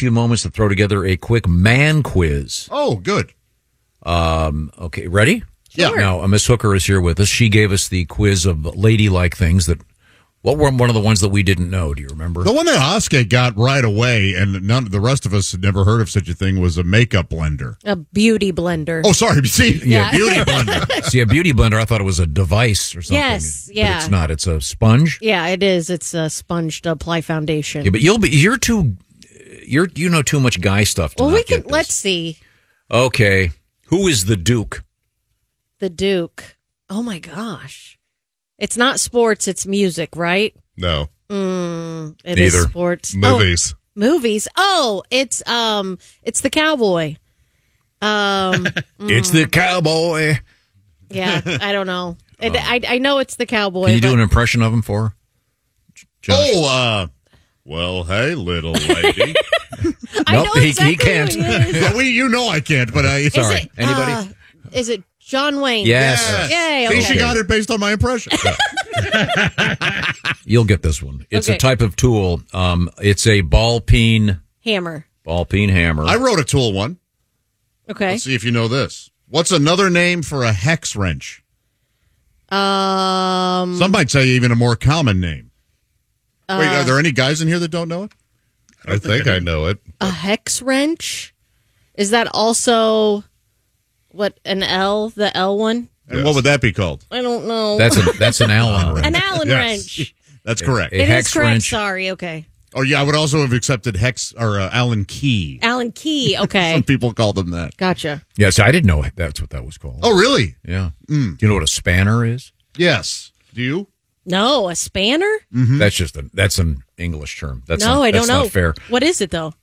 few moments to throw together a quick man quiz. Oh, good. Okay, ready? Yeah. Now, Miss Hooker is here with us. She gave us the quiz of ladylike things that. What were one of the ones that we didn't know? Do you remember? The one that Oscar got right away, and none the rest of us had never heard of such a thing, was a makeup blender. A beauty blender. Oh, sorry. See, Yeah. beauty blender. See, a beauty blender, I thought it was a device or something. Yes, But yeah. it's not. It's a sponge. Yeah, it is. It's a sponge to apply foundation. Yeah, but you know too much guy stuff to well, not we can. get this. Let's see. Okay. Who is the Duke? The Duke. Oh my gosh. It's not sports, it's music, right? No. It is Neither. sports. Movies. Oh, movies. Oh, it's the cowboy. It's the cowboy. Yeah, I don't know. I know it's the cowboy. Can you do but- an impression of him for her? Josh? Oh, well, hey, little lady. I Nope, know he exactly can't. who he is. Well, you know I can't, but I. Sorry. Anybody? Is it John Wayne? Yes. Yay, See, okay. she got it based on my impression. You'll get this one. It's Okay. a type of tool. It's a ball peen Hammer. hammer. I wrote a tool one. Okay. Let's see if you know this. What's another name for a hex wrench? Some might say even a more common name. Wait, are there any guys in here that don't know it? I think I know it. A hex wrench? Is that also what an L? The L one? And what would that be called? I don't know. That's an Allen wrench. an Allen Yes. wrench. That's correct. A It is hex correct. wrench. Sorry. Okay. Oh, yeah, I would also have accepted hex or Allen key. Allen key. Some Okay. people call them that. Gotcha. Yes, I didn't know that's what that was called. Oh, really? Yeah. Do you know what a spanner is? Yes. Do you? No, a spanner? That's just that's an English term. That's No, not, I don't that's know. not fair. What is it though?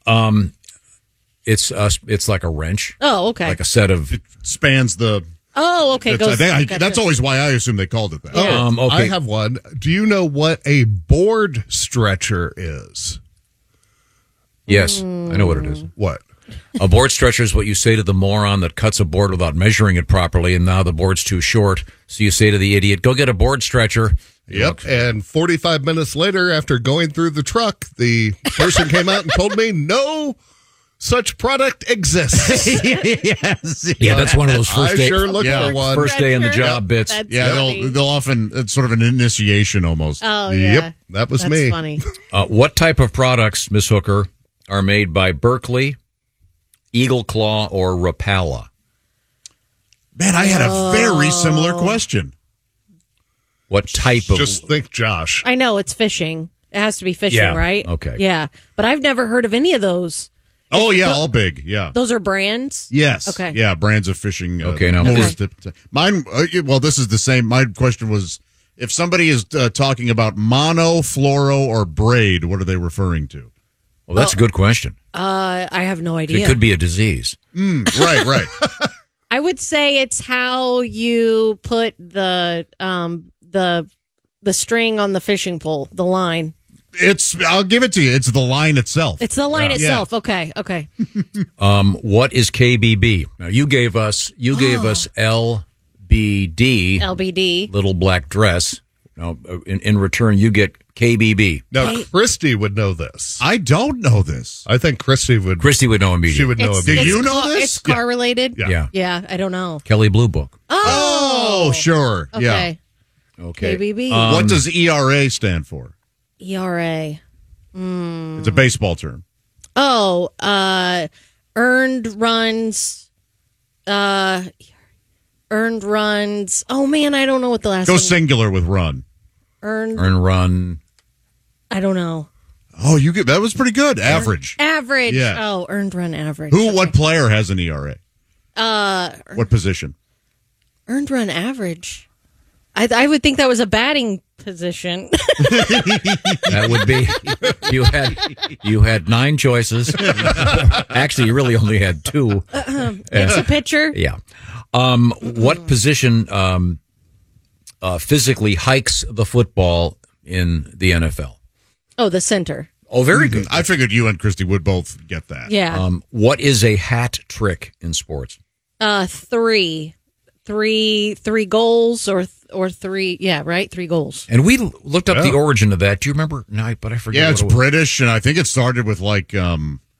It's like a wrench, Oh, okay. like a set of. It spans the. Oh, okay. That's, Gotcha. that's always why I assume they called it that. Yeah. Okay. I have one. Do you know what a board stretcher is? Yes, I know what it is. What? A board stretcher is what you say to the moron that cuts a board without measuring it properly, and now the board's too short. So you say to the idiot, "Go get a board stretcher." Yep. And 45 minutes later, after going through the truck, the person came out and told me no such product exists. Yes. Yeah, that's one of those I first day, sure looked Yeah. for one. first day on the job bits. That's Yeah, funny. they'll often, it's sort of an initiation almost. Oh, yeah. Yep, that was That's me. funny. What type of products, Miss Hooker, are made by Berkeley, Eagle Claw, or Rapala? Man, I had a very similar question. What type of? Just think, Josh. I know it's fishing. It has to be fishing, Yeah, right? okay. Yeah, but I've never heard of any of those. Oh, yeah, all big. Yeah. Those are brands. Yes. Okay. Yeah, brands of fishing. Okay, now- lures mine. Well, this is the same. My question was, if somebody is talking about mono, fluoro, or braid, what are they referring to? Well, that's a good question. I have no idea. It could be a disease. Right. I would say it's how you put the string on the fishing pole, the line. I'll give it to you. It's the line itself. It's the line Yeah. itself. Okay. What is KBB? Now you gave us LBD, LBD. little black dress. Now in return you get KBB. Now, Christy would know this. I don't know this. I think Christy would. Christy would know immediately. She would know It's- immediately. you know this? It's car related. Yeah. Yeah, I don't know. Kelly Blue Book. Oh, sure. Yeah. Okay. Okay. KBB. What does ERA stand for? ERA. It's a baseball term. Oh, earned runs. Earned runs. Oh man, I don't know what the last Go one. singular with run. Earned. Earn run. I don't know. Oh, that was pretty good. Average. Average. Yeah. Oh, earned run average. What player has an ERA? What position? Earned run average. I would think that was a batting position. That would be you had 9 choices. Actually, you really only had 2. It's a pitcher. Yeah. What position physically hikes the football in the NFL? Oh, the center. Oh, very good. I figured you and Christy would both get that. Yeah. What is a hat trick in sports? Three goals or 3. Yeah, right. 3 goals. And we looked up the origin of that. Do you remember? No, but I forget. Yeah, it's what it was. British, and I think it started with like